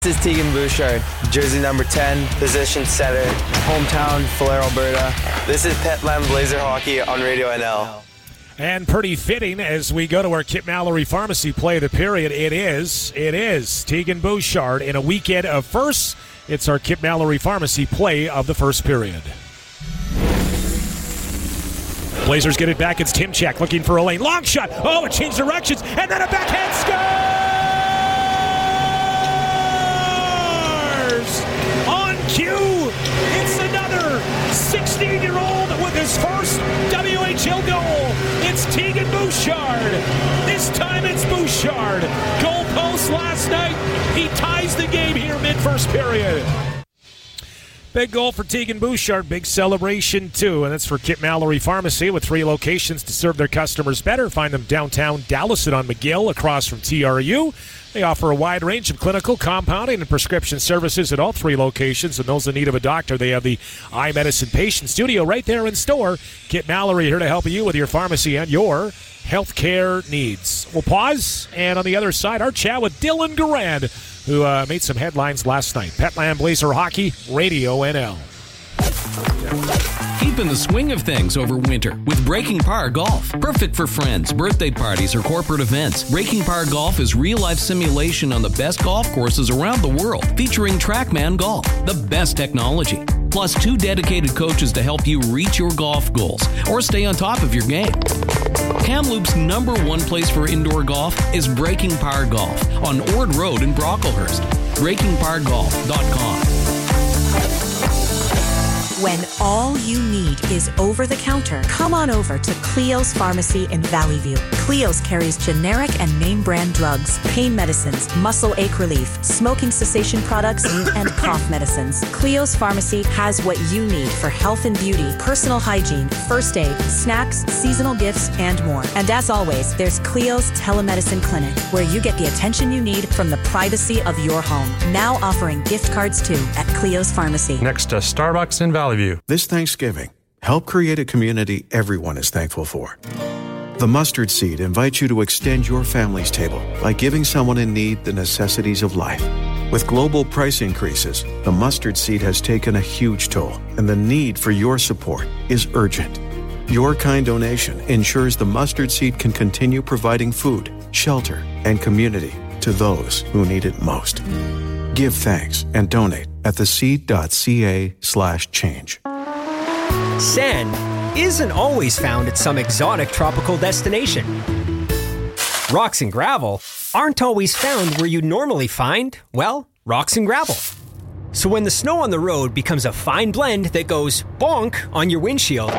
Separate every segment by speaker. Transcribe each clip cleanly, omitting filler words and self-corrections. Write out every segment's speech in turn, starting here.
Speaker 1: This is Tegan Bouchard, jersey number 10, position center, hometown, Falher, Alberta. This is Petland Blazer Hockey on Radio NL.
Speaker 2: And pretty fitting as we go to our Kip Mallory Pharmacy play of the period. It is Tegan Bouchard in a weekend of firsts. It's our Kip Mallory Pharmacy play of the first period. Blazers get it back. It's Timchak looking for a lane. Long shot. Oh, it changed directions. And then a backhand scores! On cue, it's another 16-year-old with his first WHL goal. It's Tegan Bouchard. This time it's Bouchard. Goal post last night. He ties the game here mid-first period. Big goal for Tegan Bouchard. Big celebration, too. And that's for Kip Mallory Pharmacy with 3 locations to serve their customers better. Find them downtown Dallas and on McGill across from TRU. They offer a wide range of clinical, compounding, and prescription services at all 3 locations. And those in need of a doctor, they have the iMedicine Patient Studio right there in store. Kip Mallory here to help you with your pharmacy and your healthcare needs. We'll pause, and on the other side, our chat with Dylan Garand, who made some headlines last night. Petland Blazer Hockey, Radio NL.
Speaker 3: Keep in the swing of things over winter with Breaking Par Golf. Perfect for friends, birthday parties, or corporate events. Breaking Par Golf is real-life simulation on the best golf courses around the world, featuring TrackMan Golf, the best technology. Plus 2 dedicated coaches to help you reach your golf goals or stay on top of your game. Kamloops' #1 place for indoor golf is Breaking Par Golf on Ord Road in Brocklehurst. BreakingParGolf.com.
Speaker 4: When all you need is over-the-counter, come on over to Cleo's Pharmacy in Valley View. Cleo's carries generic and name-brand drugs, pain medicines, muscle ache relief, smoking cessation products, and cough medicines. Cleo's Pharmacy has what you need for health and beauty, personal hygiene, first aid, snacks, seasonal gifts, and more. And as always, there's Cleo's Telemedicine Clinic, where you get the attention you need from the privacy of your home. Now offering gift cards, too, at Cleo's Pharmacy.
Speaker 5: Next to Starbucks in Valley View.
Speaker 6: This Thanksgiving, help create a community everyone is thankful for. The Mustard Seed invites you to extend your family's table by giving someone in need the necessities of life. With global price increases, the Mustard Seed has taken a huge toll, and the need for your support is urgent. Your kind donation ensures the Mustard Seed can continue providing food, shelter, and community to those who need it most. Give thanks and donate at theseed.ca/change.
Speaker 7: Sand isn't always found at some exotic tropical destination. Rocks and gravel aren't always found where you'd normally find, well, rocks and gravel. So when the snow on the road becomes a fine blend that goes bonk on your windshield,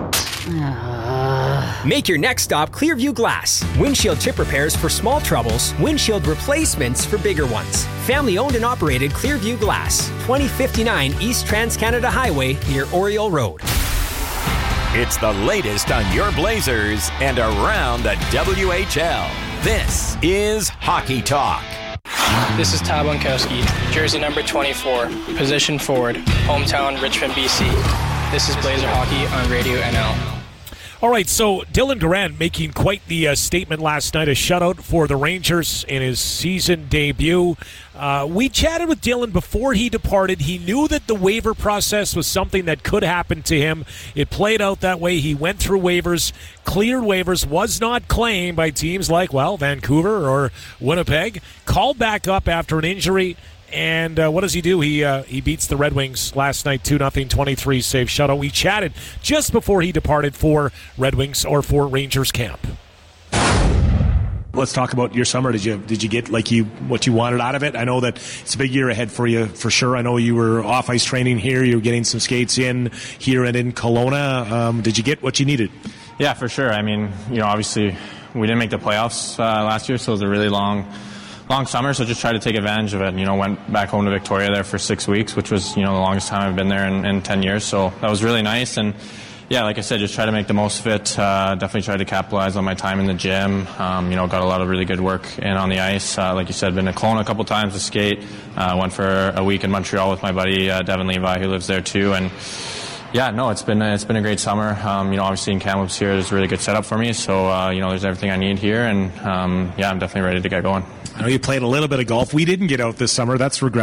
Speaker 7: make your next stop Clearview Glass. Windshield chip repairs for small troubles, windshield replacements for bigger ones. Family owned and operated Clearview Glass, 2059 East Trans-Canada Highway near Oriole Road.
Speaker 8: It's the latest on your Blazers and around the WHL. This is Hockey Talk.
Speaker 9: This is Tab Bunkowski, jersey number 24, position forward, hometown Richmond, BC. This is Blazer Hockey on Radio NL.
Speaker 2: All right, so Dylan Garand making quite the statement last night, a shutout for the Rangers in his season debut. We chatted with Dylan before he departed. He knew that the waiver process was something that could happen to him. It played out that way. He went through waivers, cleared waivers, was not claimed by teams like, well, Vancouver or Winnipeg. Called back up after an injury. And what does he do? He beats the Red Wings last night 2-0, 23 save shutout. We chatted just before he departed for Red Wings or for Rangers camp. Let's talk about your summer. Did you get what you wanted out of it? I know that it's a big year ahead for you for sure. I know you were off ice training here. You were getting some skates in here and in Kelowna. Did you get what you needed?
Speaker 10: Yeah, for sure. I mean, obviously we didn't make the playoffs last year, so it was a really long summer, so just tried to take advantage of it. Went back home to Victoria there for 6 weeks, which was, the longest time I've been there in 10 years. So that was really nice. And yeah, like I said, just try to make the most of it. Definitely tried to capitalize on my time in the gym. Got a lot of really good work in on the ice. Like you said, been to Kelowna a couple times to skate. Went for a week in Montreal with my buddy, Devin Levi, who lives there too. And yeah, no, it's been a great summer. Obviously in Kamloops here, there's a really good setup for me. So, there's everything I need here. And I'm definitely ready to get going.
Speaker 11: I know you played a little bit of golf. We didn't get out this summer. That's regrettable.